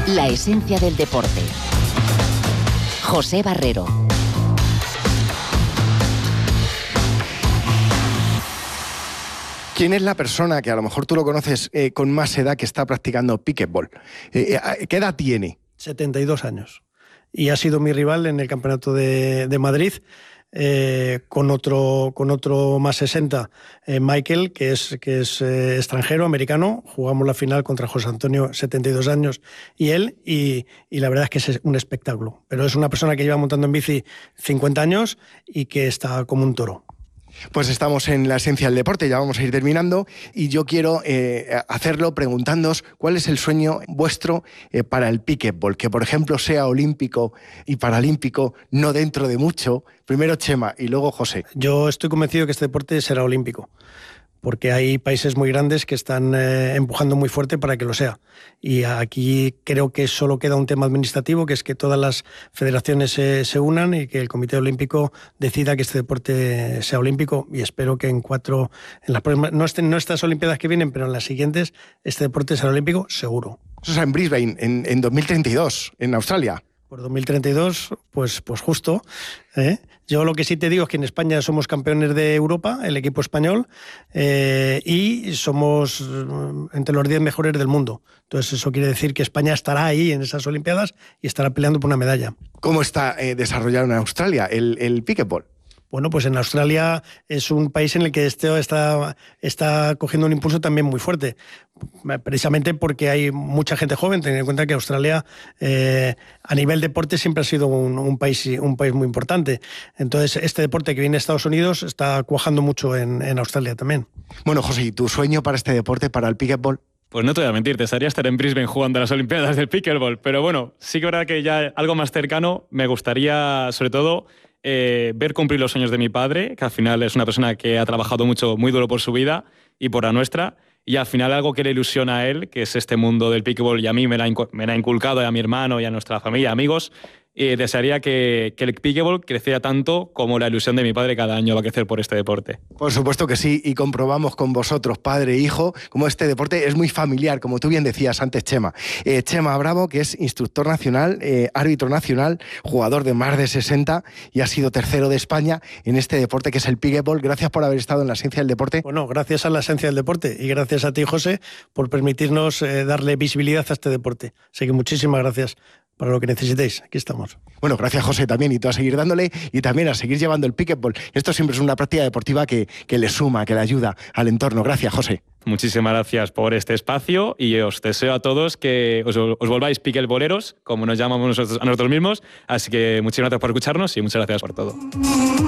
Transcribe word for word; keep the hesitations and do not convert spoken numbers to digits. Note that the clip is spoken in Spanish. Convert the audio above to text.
La esencia del deporte. José Barrero. ¿Quién es la persona que a lo mejor tú lo conoces eh, con más edad que está practicando pickleball? Eh, eh, ¿Qué edad tiene? setenta y dos años. Y ha sido mi rival en el campeonato de, de Madrid. Eh, con otro con otro más sesenta, eh, Michael, que es, que es eh, extranjero, americano. Jugamos la final contra José Antonio, setenta y dos años, y él, y, y la verdad es que es un espectáculo. Pero es una persona que lleva montando en bici cincuenta años y que está como un toro. Pues estamos en la esencia del deporte, ya vamos a ir terminando, y yo quiero eh, hacerlo preguntándoos cuál es el sueño vuestro eh, para el pickleball, que por ejemplo sea olímpico y paralímpico no dentro de mucho. Primero Chema y luego José. Yo estoy convencido que este deporte será olímpico, porque hay países muy grandes que están eh, empujando muy fuerte para que lo sea. Y aquí creo que solo queda un tema administrativo, que es que todas las federaciones se, se unan y que el Comité Olímpico decida que este deporte sea olímpico, y espero que en cuatro, en las próximas, no, estén, no estas Olimpiadas que vienen, pero en las siguientes, este deporte será olímpico seguro. Eso es en Brisbane, en, en dos mil treinta y dos, en Australia. Por dos mil treinta y dos, pues, pues justo. ¿eh? Yo lo que sí te digo es que en España somos campeones de Europa, el equipo español, eh, y somos entre los diez mejores del mundo. Entonces eso quiere decir que España estará ahí en esas Olimpiadas y estará peleando por una medalla. ¿Cómo está eh, desarrollado en Australia el, el pickleball? Bueno, pues en Australia es un país en el que este está, está cogiendo un impulso también muy fuerte, precisamente porque hay mucha gente joven. Ten en cuenta que Australia eh, a nivel deporte siempre ha sido un, un, país, un país muy importante. Entonces este deporte que viene de Estados Unidos está cuajando mucho en, en Australia también. Bueno, José, ¿y tu sueño para este deporte, para el pickleball? Pues no te voy a mentir, te gustaría estar en Brisbane jugando a las Olimpiadas del pickleball, pero bueno, sí que es verdad que ya algo más cercano me gustaría, sobre todo, eh, ver cumplir los sueños de mi padre, que al final es una persona que ha trabajado mucho, muy duro por su vida y por la nuestra, y al final algo que le ilusiona a él, que es este mundo del pickleball, y a mí me la, me la ha inculcado, y a mi hermano y a nuestra familia, amigos. Y desearía que, que el pickleball creciera tanto como la ilusión de mi padre cada año va a crecer por este deporte. Por supuesto que sí, y comprobamos con vosotros, padre e hijo, cómo este deporte es muy familiar, como tú bien decías antes, Chema. Eh, Chema Bravo, que es instructor nacional, eh, árbitro nacional, jugador de más de sesenta, y ha sido tercero de España en este deporte que es el pickleball. Gracias por haber estado en la esencia del deporte. Bueno, gracias a la esencia del deporte, y gracias a ti, José, por permitirnos eh, darle visibilidad a este deporte. Así que muchísimas gracias. Para lo que necesitéis, aquí estamos. Bueno, gracias, José, también, y tú a seguir dándole, y también a seguir llevando el pickleball. Esto siempre es una práctica deportiva que, que le suma, que le ayuda al entorno. Gracias, José. Muchísimas gracias por este espacio, y os deseo a todos que os, os volváis pickleboleros, como nos llamamos nosotros, a nosotros mismos. Así que muchísimas gracias por escucharnos y muchas gracias por todo.